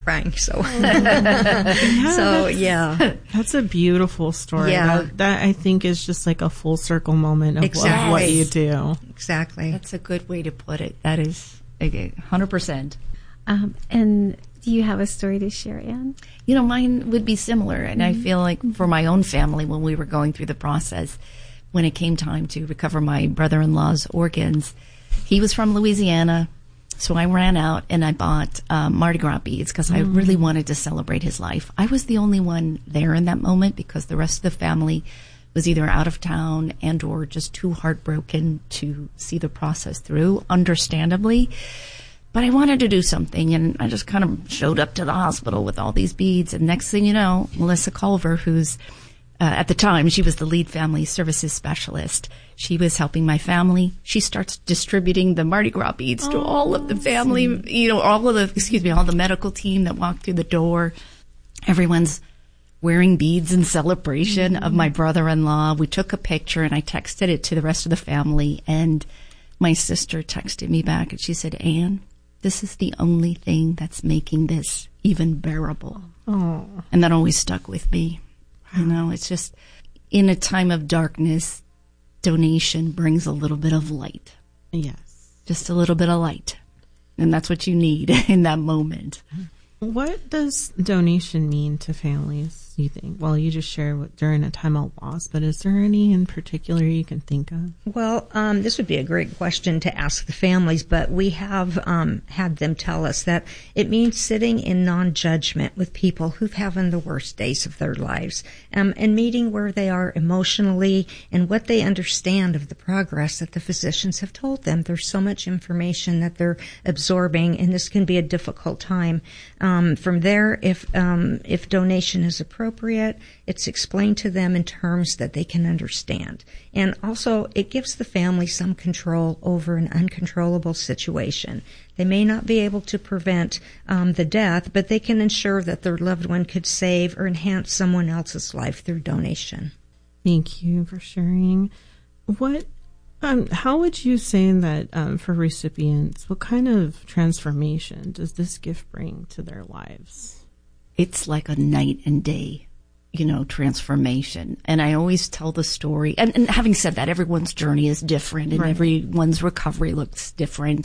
crying. So, That's a beautiful story. Yeah. That I think is just like a full circle moment of what you do. Exactly. That's a good way to put it. That is 100%. And do you have a story to share, Anne? You know, mine would be similar. And I feel like for my own family, when we were going through the process, when it came time to recover my brother-in-law's organs, he was from Louisiana. So I ran out and I bought Mardi Gras beads because I really wanted to celebrate his life. I was the only one there in that moment because the rest of the family was either out of town and or just too heartbroken to see the process through, understandably. But I wanted to do something, and I just kind of showed up to the hospital with all these beads. And next thing you know, Melissa Culver, who's at the time, she was the lead family services specialist. She was helping my family. She starts distributing the Mardi Gras beads to all of the family, all the medical team that walked through the door. Everyone's wearing beads in celebration of my brother-in-law. We took a picture and I texted it to the rest of the family, and my sister texted me back and she said, Anne, this is the only thing that's making this even bearable. Oh. And that always stuck with me. You know, it's just in a time of darkness, donation brings a little bit of light. Yes. Just a little bit of light. And that's what you need in that moment. What does donation mean to families, you think? Well, you just shared during a time of loss, but is there any in particular you can think of? Well, this would be a great question to ask the families, but we have had them tell us that it means sitting in non-judgment with people who've having the worst days of their lives, and meeting where they are emotionally and what they understand of the progress that the physicians have told them. There's so much information that they're absorbing, and this can be a difficult time. From there, if donation is appropriate, it's explained to them in terms that they can understand. And also, it gives the family some control over an uncontrollable situation. They may not be able to prevent the death, but they can ensure that their loved one could save or enhance someone else's life through donation. Thank you for sharing. How would you say that for recipients, what kind of transformation does this gift bring to their lives? It's like a night and day, transformation. And I always tell the story. And having said that, everyone's journey is different and everyone's recovery looks different.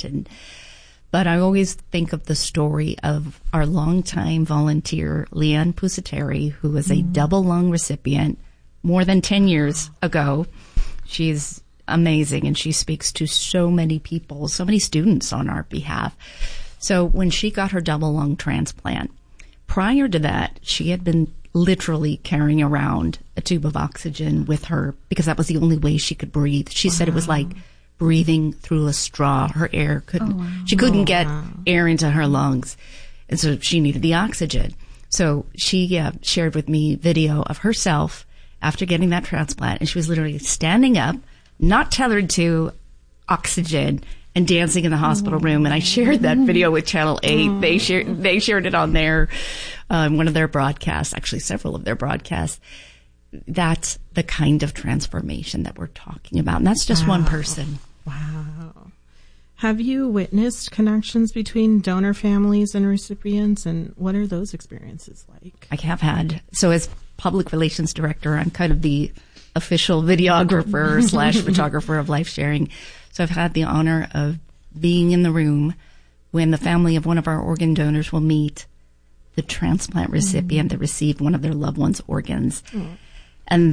But I always think of the story of our longtime volunteer, Leanne Pusateri, who was a double lung recipient more than 10 years ago. She's amazing, and she speaks to so many people, so many students on our behalf. So when she got her double lung transplant, prior to that, she had been literally carrying around a tube of oxygen with her because that was the only way she could breathe. She said it was like breathing through a straw. Her air she couldn't get air into her lungs, and so she needed the oxygen. So she shared with me video of herself after getting that transplant, and she was literally standing up, not tethered to oxygen, and dancing in the hospital room. And I shared that video with Channel 8. They shared it on their one of their broadcasts, actually several of their broadcasts. That's the kind of transformation that we're talking about. And that's just one person. Wow. Have you witnessed connections between donor families and recipients, and what are those experiences like? I have had. So as public relations director, I'm kind of the official videographer / photographer of Life Sharing. So I've had the honor of being in the room when the family of one of our organ donors will meet the transplant recipient that received one of their loved one's organs. And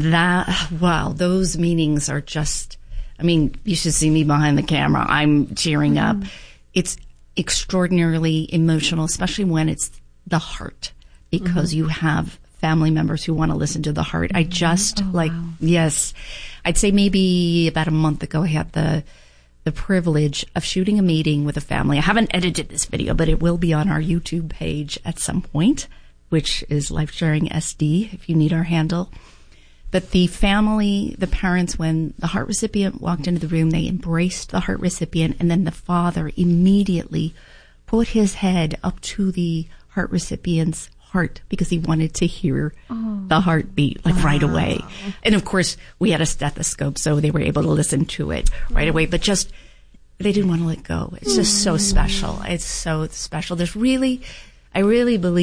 those meetings are just, you should see me behind the camera. I'm tearing up. It's extraordinarily emotional, especially when it's the heart, because you have family members who want to listen to the heart. I just yes, I'd say maybe about a month ago, I had the privilege of shooting a meeting with a family. I haven't edited this video, but it will be on our YouTube page at some point, which is Life Sharing SD, if you need our handle. But the family, the parents, when the heart recipient walked into the room, they embraced the heart recipient, and then the father immediately put his head up to the heart recipient's heart because he wanted to hear the heartbeat right away. And of course, we had a stethoscope, so they were able to listen to it right away. But they didn't want to let go. It's just so special. It's so special. There's really, I really believe